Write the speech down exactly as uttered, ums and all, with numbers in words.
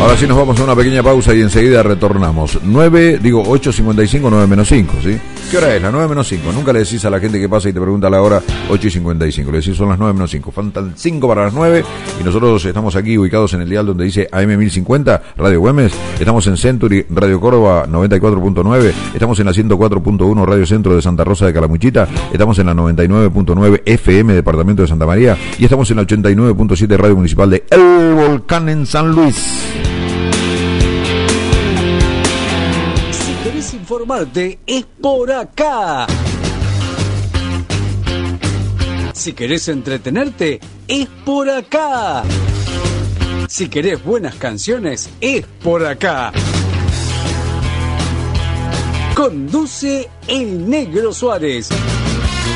Ahora sí nos vamos a una pequeña pausa y enseguida retornamos. nueve, digo ocho cincuenta y cinco, nueve menos cinco, ¿sí? ¿Qué hora es? La nueve menos cinco. Nunca le decís a la gente que pasa y te pregunta la hora ocho y cincuenta y cinco. Le decís son las nueve menos cinco. Faltan cinco para las nueve y nosotros estamos aquí ubicados en el dial donde dice A M mil cincuenta, Radio Güemes. Estamos en Century, Radio Córdoba noventa y cuatro punto nueve. Estamos en la ciento cuatro punto uno, Radio Centro de Santa Rosa de Calamuchita. Estamos en la noventa y nueve punto nueve F M, Departamento de Santa María. Y estamos en la ochenta y nueve punto siete, Radio Municipal de El Volcán en San Luis. Informarte es por acá. Si querés entretenerte, es por acá. Si querés buenas canciones, es por acá. Conduce el Negro Suárez.